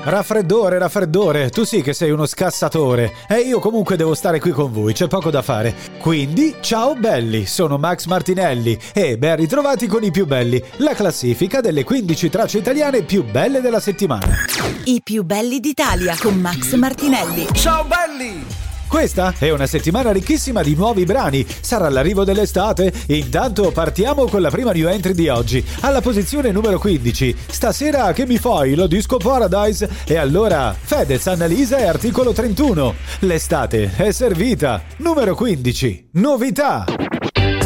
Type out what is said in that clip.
Raffreddore, tu sì che sei uno scassatore e io comunque devo stare qui con voi, c'è poco da fare. Quindi, ciao belli, sono Max Martinelli e ben ritrovati con i più belli, la classifica delle 15 tracce italiane più belle della settimana. I più belli d'Italia con Max Martinelli. Ciao belli! Questa è una settimana ricchissima di nuovi brani, sarà l'arrivo dell'estate. Intanto partiamo con la prima new entry di oggi, alla posizione numero 15. Stasera che mi fai la Disco Paradise? E allora Fedez, Annalisa e Articolo 31. L'estate è servita. Numero 15. Novità.